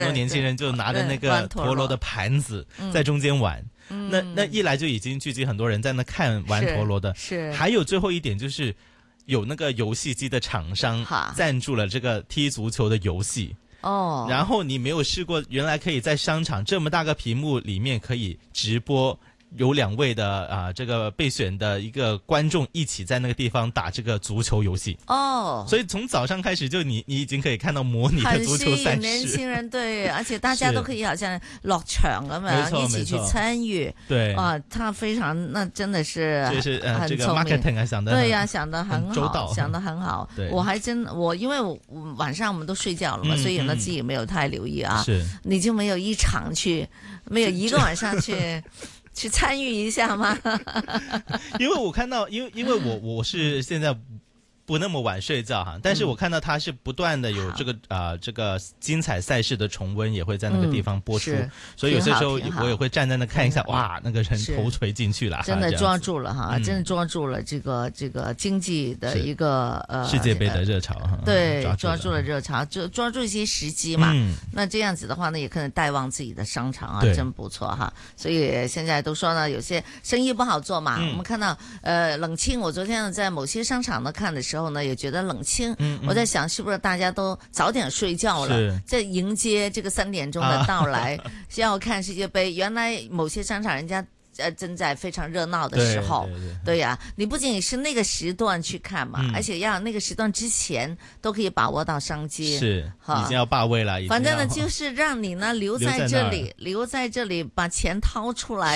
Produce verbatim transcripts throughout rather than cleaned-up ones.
很多年轻人就拿着那个陀螺的盘子在中间玩。嗯、那那一来就已经聚集很多人在那看玩陀螺的。 是。是还有最后一点就是。有那个游戏机的厂商赞助了这个踢足球的游戏哦，然后你没有试过，原来可以在商场这么大个屏幕里面可以直播。有两位的啊、呃，这个备选的一个观众一起在那个地方打这个足球游戏哦，所以从早上开始就你你已经可以看到模拟的足球赛事， 年轻人对，而且大家都可以好像落場咁樣一起去參與， 對啊，他非常那真的是就是呃這個 marketing 啊想得對呀、啊、想得很好，想得很好， 對我還真我因為我晚上我們都睡覺了嘛，嗯、所以呢自己沒有太留意啊， 是你就沒有一場去，沒有一個晚上去。去參與一下嗎？ 因為我看到，因為因為我我是現在不那麼晚睡覺哈，但是我看到它是不斷的有這個啊、呃、這個精彩賽事的重溫也會在那個地方播出，嗯、所以有些時候我也會站在那看一下，哇，那個人頭錘進去了， 真的抓住了哈，真的抓住了這個這個經濟的一個呃世界杯的熱潮哈， 對， 抓住了， 抓住了熱潮，就抓住一些時機嘛、嗯，那這樣子的話呢，也可能帶旺自己的商場啊，真不錯哈，所以現在都說呢，有些生意不好做嘛，嗯、我們看到呃冷清，我昨天在某些商場呢看的時候呢，也覺得冷清，嗯嗯我在想是不是大家都早點睡覺了，在迎接這個三點鐘的到來，先、啊、要看世界杯。原來某些商場人家呃正在非常熱鬧的時候，對，對，對，對呀，你不僅是那個時段去看嘛，嗯、而且要那個時段之前都可以把握到商機， 是，已經要霸位了， 反正呢就是讓你呢留在這裡，留在這裡把錢掏出來。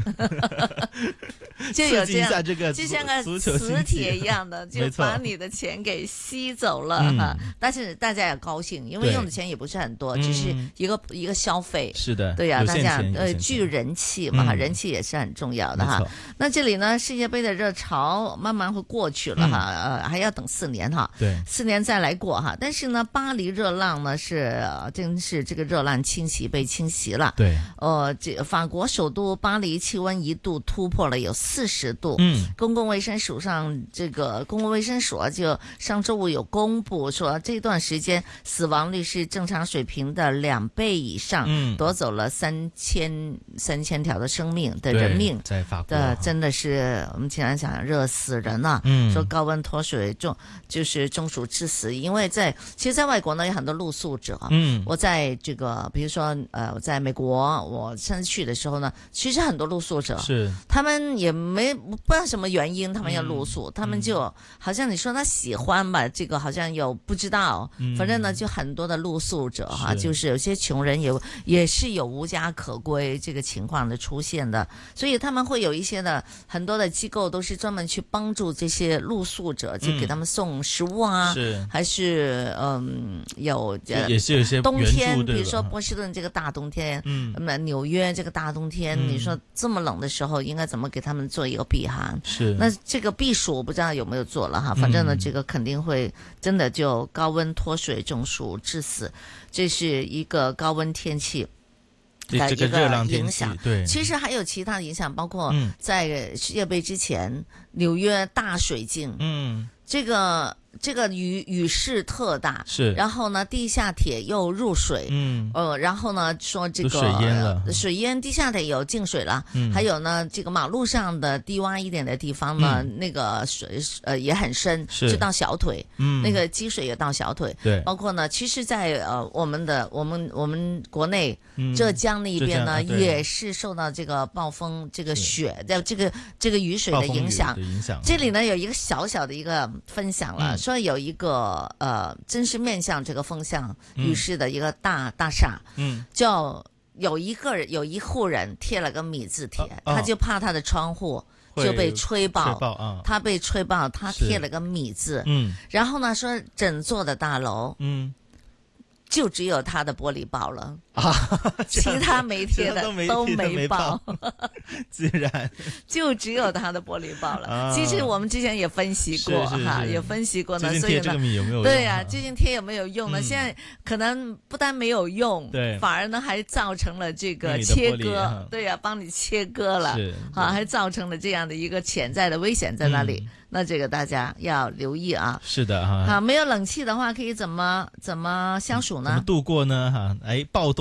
就有這樣， 這個、 就像個磁鐵一樣的，就把你的錢給吸走了哈。但是大家也高興，因為用的錢也不是很多，只是一個一個消費。 是的， 對呀、啊，大家呃聚人氣嘛，嗯、人氣也是很重要的哈。那這裡呢，世界盃的熱潮慢慢會過去了哈，呃、嗯，還要等四年哈。 對， 四年再來過哈。但是呢，巴黎熱浪呢是真是這個熱浪侵襲被侵襲了。 對， 呃，這法國首都巴黎氣溫一度突破了有四十度， 嗯， 公共衛生署上這個公共衛生署就上周五有公布說，這段時間死亡率是正常水平的兩倍以上，嗯，奪走了三千三千條的生命的人命， 在法國的真的是我們經常想熱死人啊，嗯，說高溫脫水中就是中暑致死，因為在其實在外國呢有很多露宿者，嗯，我在這個比如說呃我在美國我上次去的時候呢，其實很多露宿者是他們也沒不知道什麼原因，他們要露宿，嗯、他們就、嗯、好像你說他喜歡吧，這個好像有不知道，嗯、反正呢就很多的露宿者哈，就是有些窮人也也是有無家可歸這個情況的出現的，所以他們會有一些的很多的機構都是專門去幫助這些露宿者，就給他們送食物啊，是、嗯、還是嗯有也是有一些冬天，比如說波士頓這個大冬天，嗯，紐約這個大冬天，嗯、你說這麼冷的時候應該怎麼給他們做一個避寒？ 是， 那這個避暑我不知道有沒有做了哈，反正呢，這個肯定會真的就高溫脫水中暑致死，這是一個高溫天氣的一個影響。對，其實還有其他的影響，包括在世界杯之前，紐約大水鏡，嗯，這個。這個雨雨勢特大， 是， 然後呢，地下鐵又入水，嗯，呃，然後呢，說這個水淹了， 水淹，地下鐵有進水了，嗯，還有呢，這個馬路上的低洼一點的地方呢，嗯、那個水呃也很深，是，就到小腿，嗯，那個積水也到小腿，對，包括呢，其實在呃我們的我們我們國內、嗯、浙江那一邊呢，也是受到這個暴風這個雪的這個這個雨水的影響， 影響， 這裡呢有一個小小的一個分享了。嗯說有一個呃，真是面向這個風向雨勢的一個大、嗯、大廈，嗯，就有一個人有一戶人貼了個米字帖、哦，他就怕他的窗戶就被吹爆，吹爆啊、他被吹爆，他貼了個米字，嗯，然後呢說整座的大樓，嗯，就只有他的玻璃爆了。啊，其他沒貼的都沒爆， 自然就只有它的玻璃爆了。啊、其實我們之前也分析過哈，也分析過呢。 最近貼這個米有沒有用？ 對呀、啊，最近貼有沒有用呢、嗯？現在可能不但沒有用，對，反而呢還造成了這個切割，對呀、啊，幫你切割了，啊，還造成了這樣的一個潛在的危險在那裡。嗯、 那這個大家要留意啊。 是的哈。好， 沒有冷氣的話，可以怎麼怎麼相處呢？ 怎麼度過呢？哈，哎，暴動。